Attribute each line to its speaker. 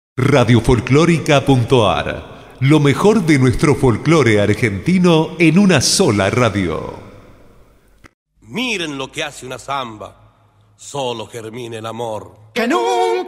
Speaker 1: Radiofolclórica.ar. Lo mejor de nuestro folclore argentino en una sola radio.
Speaker 2: Miren lo que hace una zamba, solo germina el amor.
Speaker 3: Que nunca